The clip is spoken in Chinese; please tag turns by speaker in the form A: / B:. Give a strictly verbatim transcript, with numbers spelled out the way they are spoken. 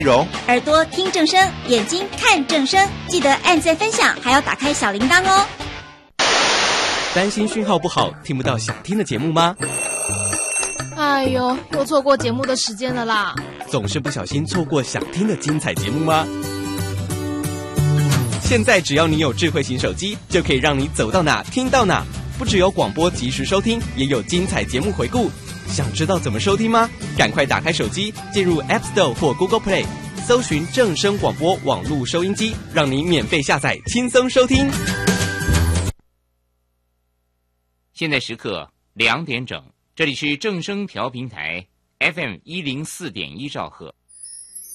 A: 容，
B: 耳朵听正声，眼睛看正声，记得按赞分享，还要打开小铃铛哦。
C: 担心讯号不好，听不到想听的节目吗？
D: 哎呦，又错过节目的时间了啦！
C: 总是不小心错过想听的精彩节目吗？现在只要你有智慧型手机，就可以让你走到哪听到哪。不只有广播及时收听，也有精彩节目回顾。想知道怎么收听吗？赶快打开手机，进入 App Store 或 Google Play， 搜寻正声广播网络收音机，让你免费下载，轻松收听。
E: 现在时刻两点整，这里是正声调频台 F M 一零四点一兆赫。